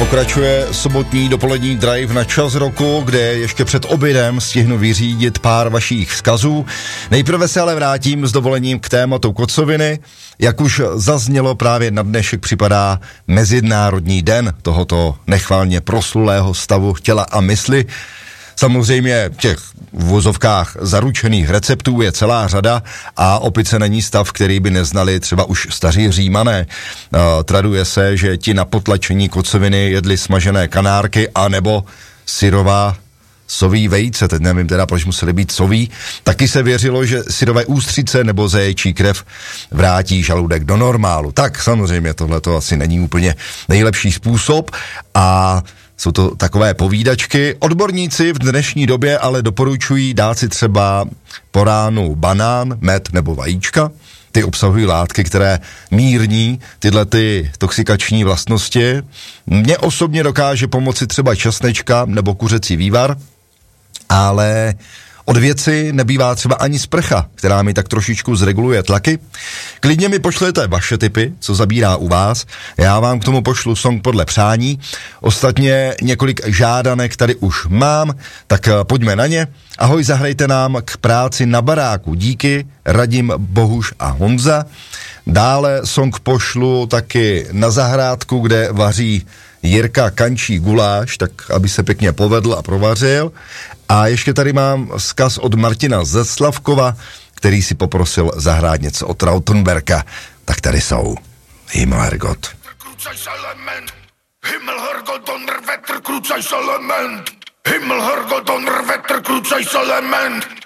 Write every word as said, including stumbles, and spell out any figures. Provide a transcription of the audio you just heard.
Pokračuje sobotní dopolední drive na Čas roku, kde ještě před obědem stihnu vyřídit pár vašich vzkazů. Nejprve se ale vrátím s dovolením k tématu kocoviny. Jak už zaznělo, právě na dnešek připadá Mezinárodní den tohoto nechvalně proslulého stavu těla a mysli. Samozřejmě těch v vozovkách zaručených receptů je celá řada a opice není stav, který by neznali třeba už staří Římané. Uh, traduje se, že ti na potlačení kocoviny jedli smažené kanárky anebo syrová soví vejce, teď nevím teda, proč museli být soví. Taky se věřilo, že syrové ústřice nebo zaječí krev vrátí žaludek do normálu. Tak samozřejmě tohle to asi není úplně nejlepší způsob a jsou to takové povídačky. Odborníci v dnešní době ale doporučují dát si třeba po ránu banán, med nebo vajíčka. Ty obsahují látky, které mírní tyhle ty toxikační vlastnosti. Mně osobně dokáže pomoci třeba česnečka nebo kuřecí vývar, ale od věci nebývá třeba ani sprcha, která mi tak trošičku zreguluje tlaky. Klidně mi pošlete vaše tipy, co zabírá u vás. Já vám k tomu pošlu song podle přání. Ostatně několik žádanek tady už mám, tak pojďme na ně. Ahoj, zahrajte nám k práci na baráku. Díky, Radim, Bohuš a Honza. Dále song pošlu taky na zahrádku, kde vaří Jirka kančí guláš, tak aby se pěkně povedl a provařil. A ještě tady mám vzkaz od Martina ze Slavkova, který si poprosil zahrát něco od Rautenberga. Tak tady jsou. Himmelherrgott. Himmelherrgott, Donnerwetter, Kruzeiselement. Himmelherrgott, Donnerwetter, Kruzeiselement.